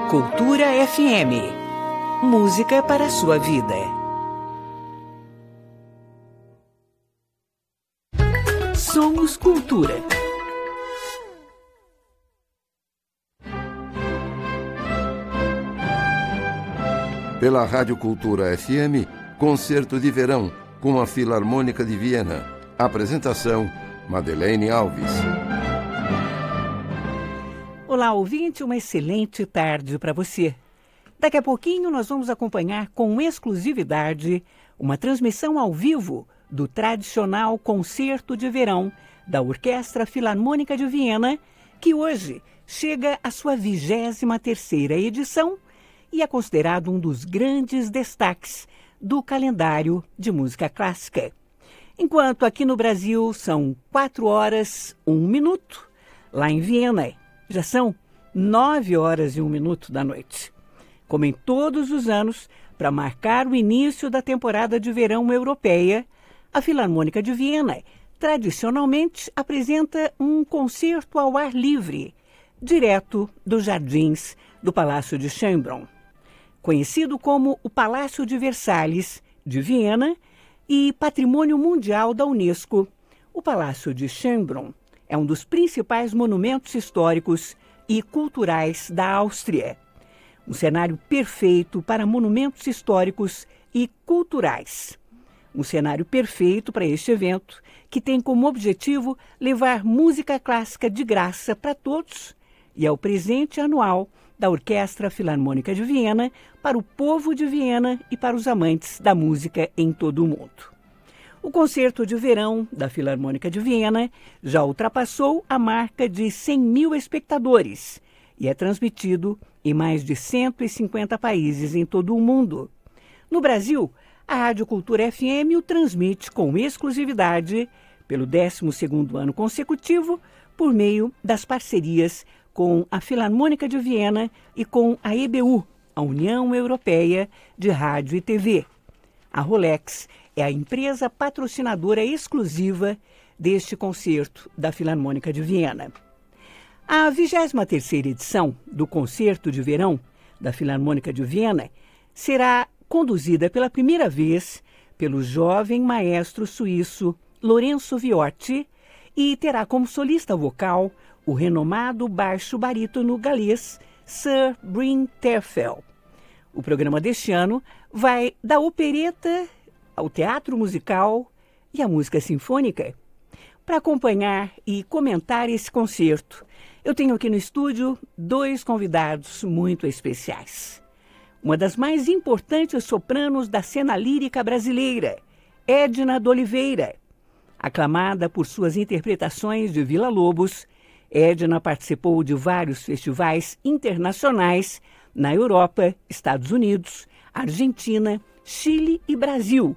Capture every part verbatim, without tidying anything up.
Cultura F M. Música para a sua vida. Somos Cultura. Pela Rádio Cultura F M, Concerto de Verão com a Filarmônica de Viena. Apresentação, Madeleine Alves. Olá, ouvinte, uma excelente tarde para você. Daqui a pouquinho nós vamos acompanhar com exclusividade uma transmissão ao vivo do tradicional Concerto de Verão da Orquestra Filarmônica de Viena, que hoje chega à sua vigésima terceira edição e é considerado um dos grandes destaques do calendário de música clássica. Enquanto aqui no Brasil são quatro horas, um minuto, lá em Viena já são nove horas e um minuto da noite. Como em todos os anos, para marcar o início da temporada de verão europeia, a Filarmônica de Viena tradicionalmente apresenta um concerto ao ar livre, direto dos jardins do Palácio de Schönbrunn. Conhecido como o Palácio de Versalhes de Viena e Patrimônio Mundial da Unesco, o Palácio de Schönbrunn é um dos principais monumentos históricos e culturais da Áustria. Um cenário perfeito para monumentos históricos e culturais. Um cenário perfeito para este evento, que tem como objetivo levar música clássica de graça para todos e é o presente anual da Orquestra Filarmônica de Viena para o povo de Viena e para os amantes da música em todo o mundo. O Concerto de Verão da Filarmônica de Viena já ultrapassou a marca de cem mil espectadores e é transmitido em mais de cento e cinquenta países em todo o mundo. No Brasil, a Rádio Cultura F M o transmite com exclusividade pelo décimo segundo ano consecutivo por meio das parcerias com a Filarmônica de Viena e com a E B U, a União Europeia de Rádio e T V. A Rolex é a empresa patrocinadora exclusiva deste concerto da Filarmônica de Viena. A vigésima terceira edição do Concerto de Verão da Filarmônica de Viena será conduzida pela primeira vez pelo jovem maestro suíço Lorenzo Viotti e terá como solista vocal o renomado baixo barítono galês Sir Bryn Terfel. O programa deste ano vai da opereta ao teatro musical e à música sinfônica. Para acompanhar e comentar esse concerto, eu tenho aqui no estúdio dois convidados muito especiais. Uma das mais importantes sopranos da cena lírica brasileira, Edna de Oliveira. Aclamada por suas interpretações de Vila Lobos, Edna participou de vários festivais internacionais na Europa, Estados Unidos, Argentina, Chile e Brasil.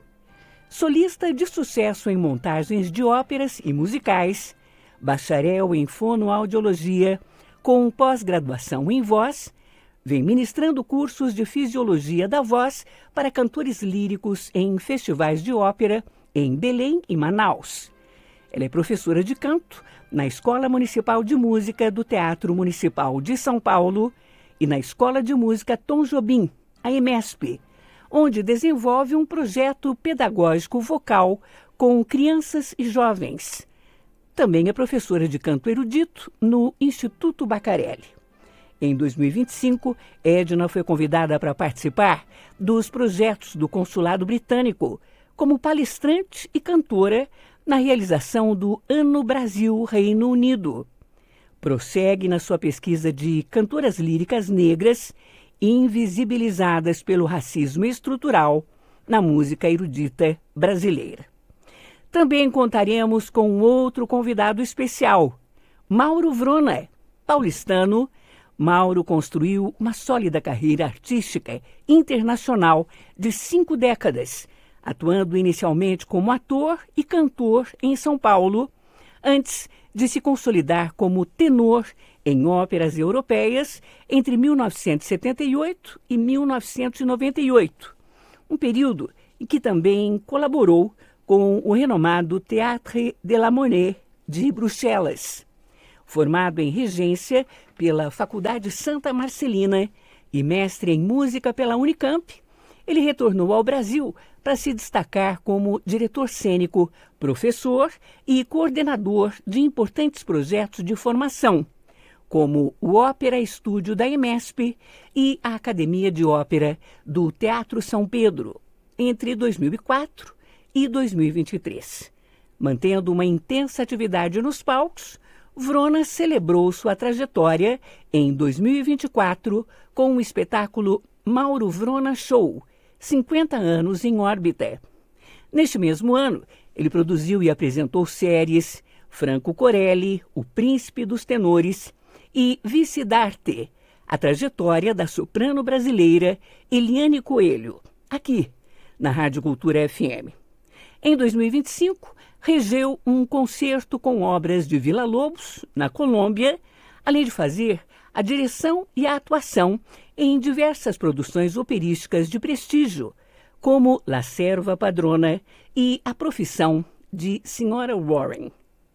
Solista de sucesso em montagens de óperas e musicais, bacharel em fonoaudiologia, com pós-graduação em voz, vem ministrando cursos de fisiologia da voz para cantores líricos em festivais de ópera em Belém e Manaus. Ela é professora de canto na Escola Municipal de Música do Teatro Municipal de São Paulo e na Escola de Música Tom Jobim, a EMESP, onde desenvolve um projeto pedagógico vocal com crianças e jovens. Também é professora de canto erudito no Instituto Baccarelli. Em dois mil e vinte e cinco, Edna foi convidada para participar dos projetos do Consulado Britânico como palestrante e cantora na realização do Ano Brasil Reino Unido. Prossegue na sua pesquisa de cantoras líricas negras invisibilizadas pelo racismo estrutural na música erudita brasileira. Também contaremos com outro convidado especial, Mauro Vrona, paulistano. Mauro construiu uma sólida carreira artística internacional de cinco décadas, atuando inicialmente como ator e cantor em São Paulo, antes de se consolidar como tenor em óperas europeias entre mil novecentos e setenta e oito e mil novecentos e noventa e oito, um período em que também colaborou com o renomado Théâtre de la Monnaie de Bruxelas. Formado em regência pela Faculdade Santa Marcelina, e mestre em música pela Unicamp, ele retornou ao Brasil para se destacar como diretor cênico, professor e coordenador de importantes projetos de formação, como o Ópera Estúdio da EMESP e a Academia de Ópera do Teatro São Pedro, entre dois mil e quatro e dois mil e vinte e três. Mantendo uma intensa atividade nos palcos, Vrona celebrou sua trajetória em dois mil e vinte e quatro com o espetáculo Mauro Vrona Show, cinquenta anos em órbita. Neste mesmo ano, ele produziu e apresentou séries Franco Corelli, O Príncipe dos Tenores e Vice d'Arte, a trajetória da soprano brasileira Eliane Coelho, aqui na Rádio Cultura F M. Em dois mil e vinte e cinco, regeu um concerto com obras de Villa-Lobos, na Colômbia, além de fazer a direção e a atuação em diversas produções operísticas de prestígio, como La Serva Padrona e A Profissão de Senhora Warren.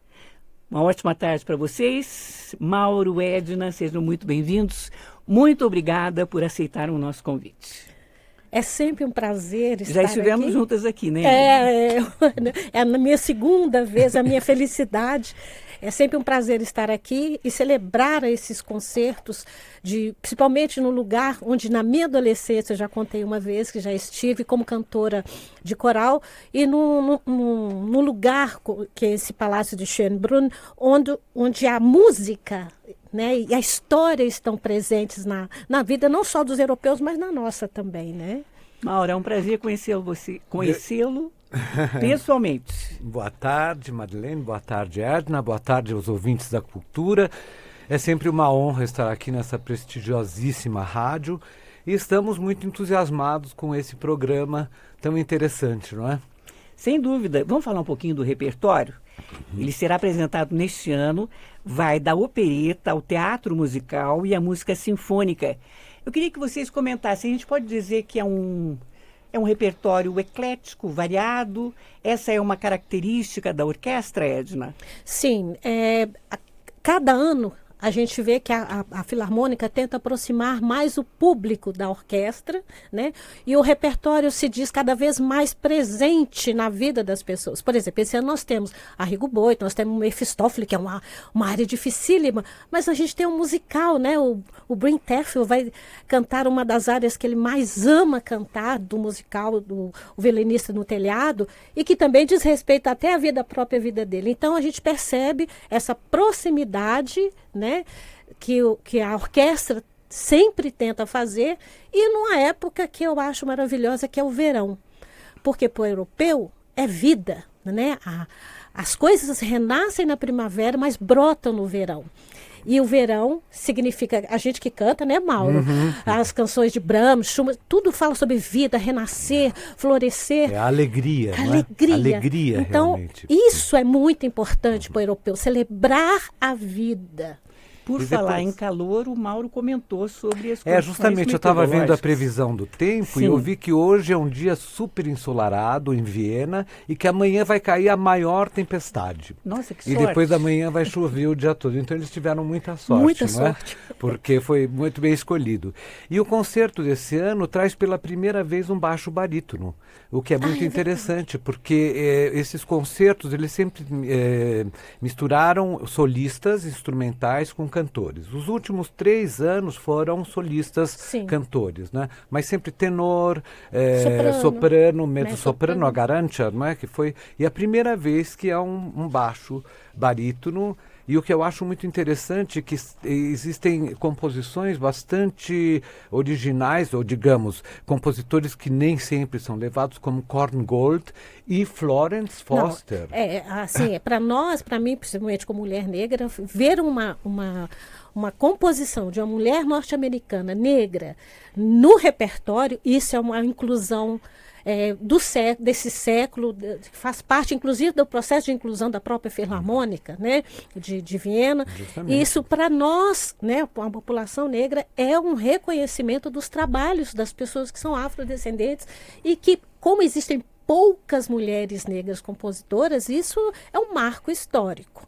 Uma ótima tarde para vocês. Mauro, Edna, sejam muito bem-vindos. Muito obrigada por aceitar o nosso convite. É sempre um prazer estar aqui. Já estivemos aqui. juntas aqui, né? É, é, é a minha segunda vez, a minha felicidade. É sempre um prazer estar aqui e celebrar esses concertos, de, principalmente no lugar onde, na minha adolescência, eu já contei uma vez que já estive como cantora de coral, e no, no, no lugar que é esse Palácio de Schönbrunn, onde, onde a música, né, e a história estão presentes na, na vida, não só dos europeus, mas na nossa também, né? Mauro, é um prazer conhecê-lo, você, conhecê-lo pessoalmente. Boa tarde, Madeleine. Boa tarde, Edna. Boa tarde aos ouvintes da cultura. É sempre uma honra estar aqui nessa prestigiosíssima rádio e estamos muito entusiasmados com esse programa tão interessante, não é? Sem dúvida. Vamos falar um pouquinho do repertório? Uhum. Ele será apresentado neste ano, vai da opereta ao teatro musical e à música sinfônica. Eu queria que vocês comentassem, a gente pode dizer que é um... É um repertório eclético, variado. Essa é uma característica da orquestra, Edna? Sim. É, a, cada ano a gente vê que a, a, a Filarmônica tenta aproximar mais o público da orquestra, né? E o repertório se diz cada vez mais presente na vida das pessoas. Por exemplo, esse ano nós temos a Rigo Boito, nós temos o Mefistófeles, que é uma, uma área dificílima, mas a gente tem um musical, né? O, o Bryn Terfel vai cantar uma das áreas que ele mais ama cantar do musical, do O Violinista no Telhado, e que também diz respeito até à vida, à própria vida dele. Então a gente percebe essa proximidade, né, que, o, que a orquestra sempre tenta fazer, e numa época que eu acho maravilhosa, que é o verão. Porque para o europeu é vida, né? A, as coisas renascem na primavera, mas brotam no verão. E o verão significa, a gente que canta, né, Mauro? Uhum. As canções de Brahms, Schumann, tudo fala sobre vida, renascer, florescer. É a alegria, alegria. Não é? Alegria, então, realmente. Isso é muito importante uhum. para o europeu, celebrar a vida. Por e falar depois... em calor, o Mauro comentou sobre as É, justamente, eu estava vendo a previsão do tempo Sim. e eu vi que hoje é um dia super ensolarado em Viena e que amanhã vai cair a maior tempestade. Nossa, que e sorte. E depois da manhã vai chover o dia todo. Então eles tiveram muita sorte, muita não sorte. É? Porque foi muito bem escolhido. E o concerto desse ano traz pela primeira vez um baixo barítono, o que é muito ah, é interessante, verdade. porque é, esses concertos, eles sempre é, misturaram solistas instrumentais com cantores. Os últimos três anos foram solistas Sim. cantores, né? Mas sempre tenor, é, soprano, soprano mezzo-soprano, a garantia, não é? Que foi, e a primeira vez que há um, um baixo barítono. E o que eu acho muito interessante é que existem composições bastante originais, ou digamos, compositores que nem sempre são levados, como Korngold e Florence Foster. Não, é, assim, é, para nós, para mim, principalmente como mulher negra, ver uma, uma, uma composição de uma mulher norte-americana negra no repertório, isso é uma inclusão É, do sé desse século, de, faz parte, inclusive, do processo de inclusão da própria Filarmônica, né, de, de Viena. Justamente. Isso, para nós, né, a população negra, é um reconhecimento dos trabalhos das pessoas que são afrodescendentes e que, como existem poucas mulheres negras compositoras, isso é um marco histórico.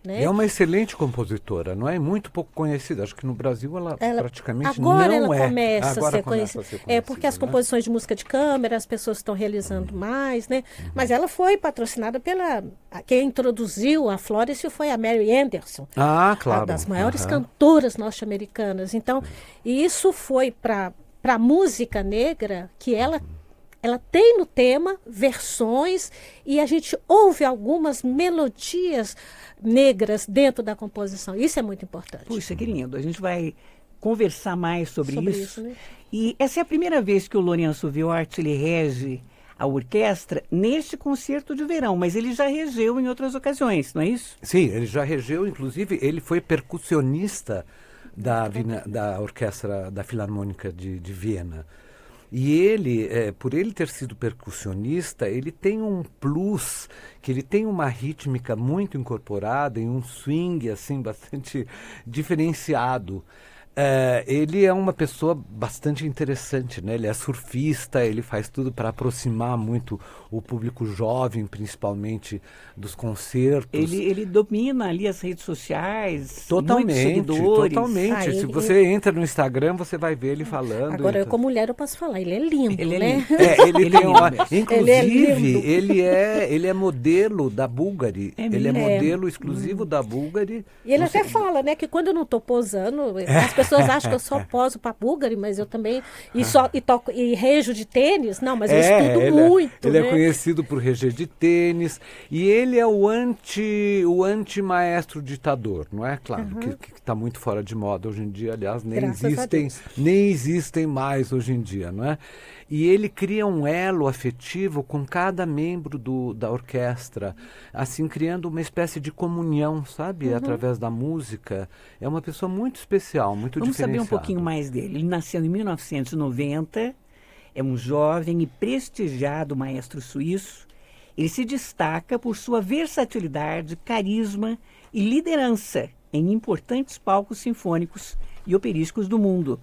né? É uma excelente compositora, não é? Muito pouco conhecida. Acho que no Brasil ela, ela praticamente agora não ela é. Começa agora a ser começa a ser conhecida. É porque as composições, né, de música de câmara, as pessoas estão realizando, uhum, mais, né? Uhum. Mas ela foi patrocinada pela... Quem introduziu a Florence foi a Mary Anderson. Ah, claro. Uma das maiores, uhum, cantoras norte-americanas. Então, uhum, isso foi para a música negra que ela... Uhum. Ela tem no tema versões e a gente ouve algumas melodias negras dentro da composição. Isso é muito importante. Puxa, que lindo. A gente vai conversar mais sobre, sobre isso. isso, né? E essa é a primeira vez que o Lourenço Viotti ele rege a orquestra neste concerto de verão, mas ele já regeu em outras ocasiões, não é isso? Sim, ele já regeu, inclusive ele foi percussionista da, da orquestra da Filarmônica de, de Viena. E ele, é, por ele ter sido percussionista, ele tem um plus, que ele tem uma rítmica muito incorporada e um swing assim bastante diferenciado. É, ele é uma pessoa bastante interessante, né? Ele é surfista, ele faz tudo para aproximar muito o público jovem, principalmente dos concertos. Ele, ele domina ali as redes sociais, totalmente, muitos seguidores. Totalmente, ah, ele, se você ele... entra no Instagram, você vai ver ele falando. Agora, então... eu como mulher eu posso falar, ele é lindo, ele né? É, lindo. é, ele, ele tem uma... Inclusive, ele é, ele é, ele é modelo da Bulgari. É ele é modelo é. exclusivo hum. da Bulgari. E ele você... até fala, né, que quando eu não estou posando, as pessoas acham que eu só poso para Bulgari, mas eu também e só e toco e rejo de tênis, não, mas eu é, estudo ele muito. É, ele né? é conhecido por reger de tênis e ele é o anti o anti maestro ditador, não é? Claro uhum. que está muito fora de moda hoje em dia, aliás, nem Graças existem nem existem mais hoje em dia, não é? E ele cria um elo afetivo com cada membro do, da orquestra, assim, criando uma espécie de comunhão, sabe? Uhum. Através da música. É uma pessoa muito especial, muito Vamos diferenciada. Vamos saber um pouquinho mais dele. Ele nasceu em mil novecentos e noventa, é um jovem e prestigiado maestro suíço. Ele se destaca por sua versatilidade, carisma e liderança em importantes palcos sinfônicos e operísticos do mundo.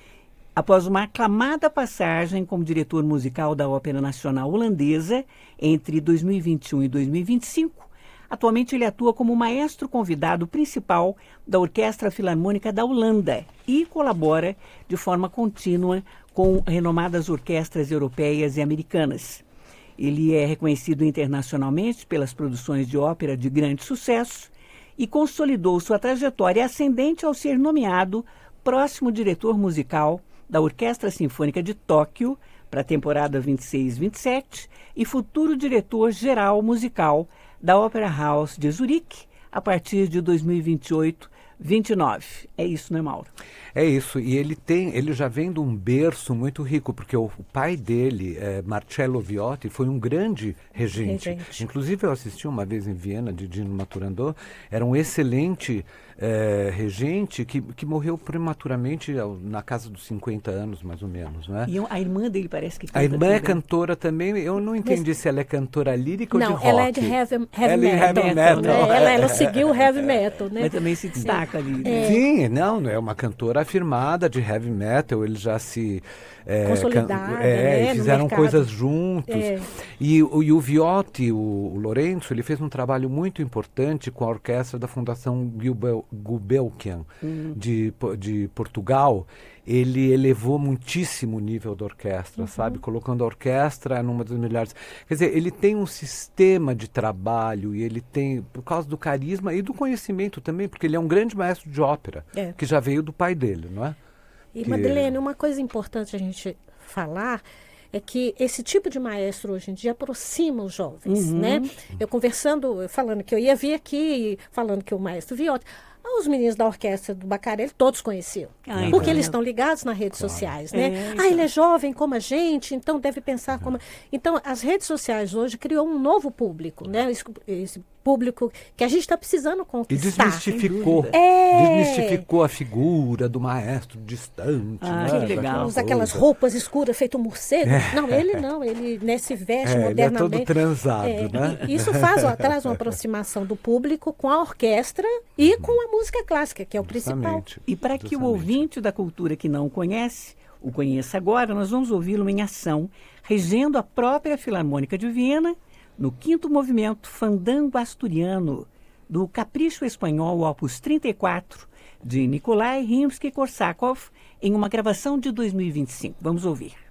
Após uma aclamada passagem como diretor musical da Ópera Nacional Holandesa entre dois mil e vinte e um e dois mil e vinte e cinco, atualmente ele atua como maestro convidado principal da Orquestra Filarmônica da Holanda e colabora de forma contínua com renomadas orquestras europeias e americanas. Ele é reconhecido internacionalmente pelas produções de ópera de grande sucesso e consolidou sua trajetória ascendente ao ser nomeado próximo diretor musical da Orquestra Sinfônica de Tóquio para a temporada vinte e seis vinte e sete e futuro diretor-geral musical da Opera House de Zurique a partir de dois mil e vinte e oito vinte e nove. É isso, né, Mauro? É isso, e ele tem, ele já vem de um berço muito rico, porque o, o pai dele, é, Marcello Viotti, foi um grande regente. regente. Inclusive eu assisti uma vez em Viena, de Dino Maturandot, era um excelente é, regente que, que morreu prematuramente na casa dos cinquenta anos, mais ou menos, não é? E a irmã dele parece que canta. A irmã também. é cantora também, eu não entendi Mas... se ela é cantora lírica não, ou de rock. Não, ela é de heavy, heavy ela metal. É heavy metal. Né? Ela, ela seguiu o heavy metal, né? Mas também se destaca ali. Né? É. Sim, não, é uma cantora afirmada de heavy metal, eles já se é, consolidaram, é, né, fizeram coisas juntos. É. E, o, e o Viotti, o, o Lourenço, ele fez um trabalho muito importante com a orquestra da Fundação Gulbel, Gulbenkian hum. de, de Portugal. Ele elevou muitíssimo o nível da orquestra, uhum. sabe? Colocando a orquestra numa das melhores... Quer dizer, ele tem um sistema de trabalho e ele tem, por causa do carisma e do conhecimento também, porque ele é um grande maestro de ópera, é. que já veio do pai dele, não é? E, que... Madeleine, uma coisa importante a gente falar é que esse tipo de maestro hoje em dia aproxima os jovens, uhum. né? Eu conversando, falando que eu ia vir aqui, falando que o maestro Viotti... Os meninos da orquestra do Bacarelli todos conheciam. Ai, porque eles estão ligados nas redes claro. sociais, né? É, ah, ele é jovem como a gente, então deve pensar como... Então, as redes sociais hoje criou um novo público, né? Esse, esse público que a gente está precisando conquistar. E desmistificou. É. Desmistificou a figura do maestro distante. Ah, né? que legal. Usa aquelas roupas escuras, feito um morcego. É. Não, ele não. Ele né, se veste é, modernamente. Ele é todo transado, é, né? E, isso faz, ó, traz uma aproximação do público com a orquestra e com a música clássica, que é o principal. Justamente. E para que o ouvinte da cultura que não o conhece, o conheça agora, nós vamos ouvi-lo em ação, regendo a própria Filarmônica de Viena, no quinto movimento Fandango Asturiano, do Capricho Espanhol, opus trinta e quatro, de Nikolai Rimsky-Korsakov, em uma gravação de dois mil e vinte e cinco. Vamos ouvir.